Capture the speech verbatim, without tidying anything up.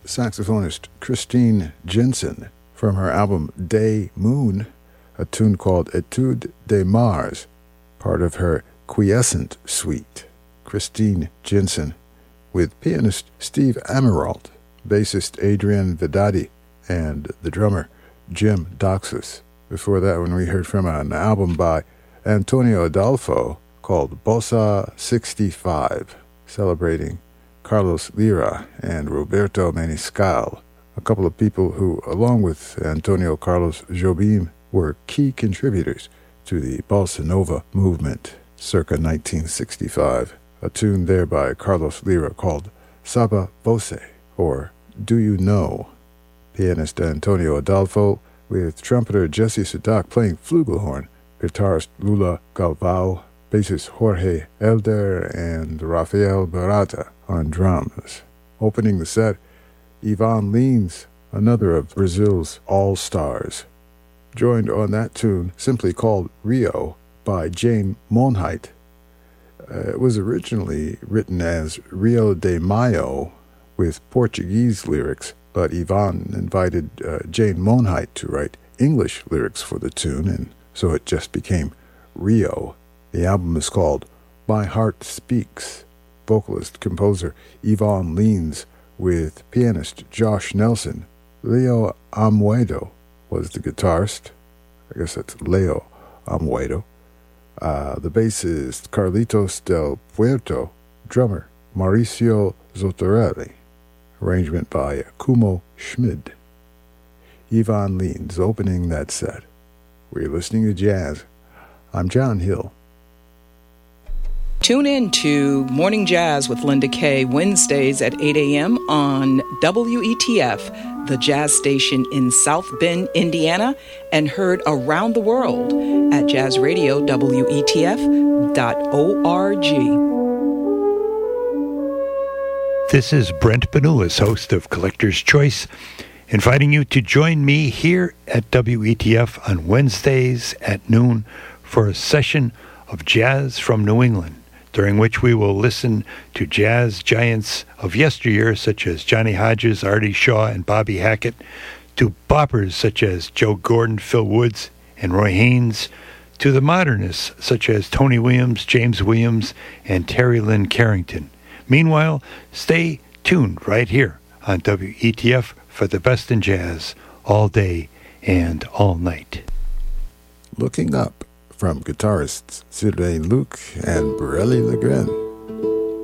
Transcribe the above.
saxophonist Christine Jensen from her album Day Moon, a tune called Etude de Mars, part of her Quiescent Suite. Christine Jensen with pianist Steve Ameralt, bassist Adrian Vedati, and the drummer Jim Doxas. Before that one we heard from an album by Antonio Adolfo called Bossa sixty-five, celebrating Carlos Lira and Roberto Maniscal, a couple of people who, along with Antonio Carlos Jobim, were key contributors to the Bossa Nova movement circa nineteen sixty-five. A tune there by Carlos Lira called Saba Voce, or Do You Know? Pianist Antonio Adolfo with trumpeter Jesse Sadak playing flugelhorn, guitarist Lula Galvao, bassist Jorge Elder, and Rafael Barata on drums. Opening the set, Ivan Lins, another of Brazil's all-stars, joined on that tune, simply called Rio, by Jane Monheit. Uh, it was originally written as Rio de Maio with Portuguese lyrics, but Ivan invited uh, Jane Monheit to write English lyrics for the tune, and so it just became Rio. The album is called My Heart Speaks. Vocalist-composer Ivan Lins with pianist Josh Nelson. Leo Amoedo was the guitarist. I guess that's Leo Amoedo. Uh, the bassist Carlitos Del Puerto. Drummer Mauricio Zotorelli. Arrangement by Kumo Schmid. Ivan Lins opening that set. We're listening to jazz. I'm John Hill. Tune in to Morning Jazz with Linda Kay Wednesdays at eight a.m. on W E T F, the jazz station in South Bend, Indiana, and heard around the world at jazz radio W E T F dot org. This is Brent Benulis, host of Collector's Choice, inviting you to join me here at W E T F on Wednesdays at noon for a session of Jazz from New England, during which we will listen to jazz giants of yesteryear such as Johnny Hodges, Artie Shaw, and Bobby Hackett, to boppers such as Joe Gordon, Phil Woods, and Roy Haynes, to the modernists such as Tony Williams, James Williams, and Terry Lynn Carrington. Meanwhile, stay tuned right here on W E T F for the best in jazz all day and all night. Looking Up from guitarists Sylvain Luc and Borelli Legren.